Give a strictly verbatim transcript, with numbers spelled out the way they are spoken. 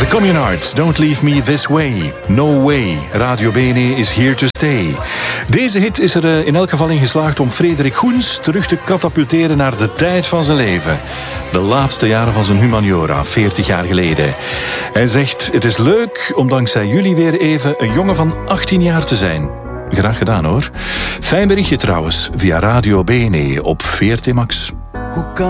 The Communards, Don't Leave Me This Way. No Way, Radio Bene is here to stay. Deze hit is er in elk geval in geslaagd om Frederik Goens terug te katapulteren naar de tijd van zijn leven. De laatste jaren van zijn humaniora, veertig jaar geleden. Hij zegt, het is leuk om dankzij jullie weer even een jongen van achttien jaar te zijn. Graag gedaan hoor. Fijn berichtje trouwens, via Radio Bene op V R T Max.